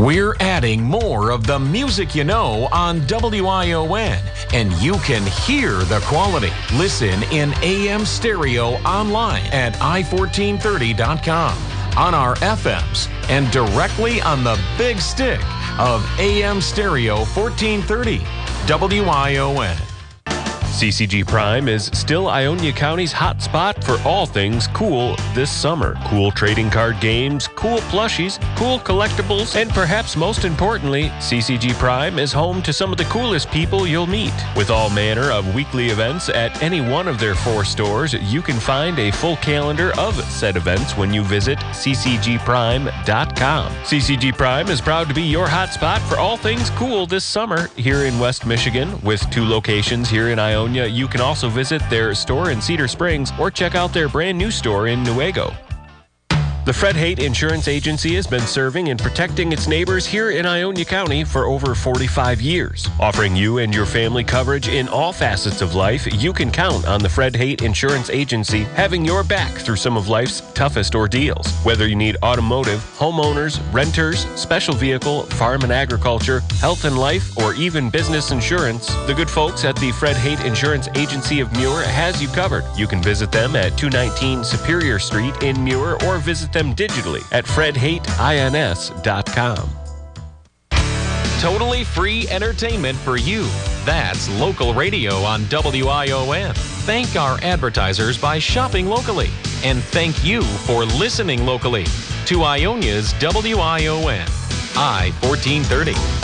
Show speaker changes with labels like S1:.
S1: We're adding more of the music you know on WION, and you can hear the quality. Listen in AM stereo online at i1430.com, on our FMs, and directly on the big stick of AM stereo 1430 WION.
S2: CCG Prime is still Ionia County's hot spot for all things cool this summer. Cool trading card games, cool plushies, cool collectibles, and perhaps most importantly, CCG Prime is home to some of the coolest people you'll meet. With all manner of weekly events at any one of their 4 stores, you can find a full calendar of said events when you visit ccgprime.com. CCG Prime is proud to be your hot spot for all things cool this summer here in West Michigan. With 2 locations here in Ionia, you can also visit their store in Cedar Springs or check out their brand new store in Newaygo. The Fred Haight Insurance Agency has been serving and protecting its neighbors here in Ionia County for over 45 years. Offering you and your family coverage in all facets of life, you can count on the Fred Haight Insurance Agency having your back through some of life's toughest ordeals. Whether you need automotive, homeowners, renters, special vehicle, farm and agriculture, health and life, or even business insurance, the good folks at the Fred Haight Insurance Agency of Muir has you covered. You can visit them at 219 Superior Street in Muir or visit them digitally at fredhaightins.com.
S1: Totally free entertainment for you. That's local radio on WION. Thank our advertisers by shopping locally. And thank you for listening locally to Ionia's WION. I-1430.